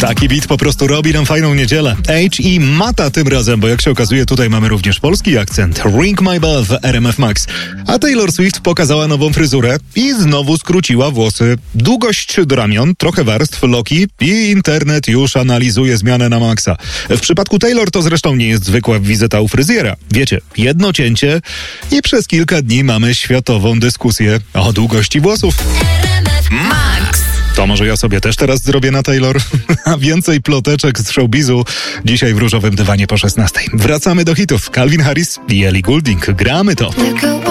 Taki beat po prostu robi nam fajną niedzielę. H i Mata tym razem, bo jak się okazuje tutaj mamy również polski akcent. Ring My Bell w RMF Max. A Taylor Swift pokazała nową fryzurę i znowu skróciła włosy. Długość do ramion, trochę warstw Loki i internet już analizuje zmianę na maksa. W przypadku Taylor to zresztą nie jest zwykła wizyta u fryzjera. Wiecie, jedno cięcie i przez kilka dni mamy światową dyskusję o długości włosów. Max. To może ja sobie też teraz zrobię na Taylor? A więcej ploteczek z showbizu dzisiaj w Różowym Dywanie po 16. Wracamy do hitów. Calvin Harris i Ellie Goulding. Gramy to.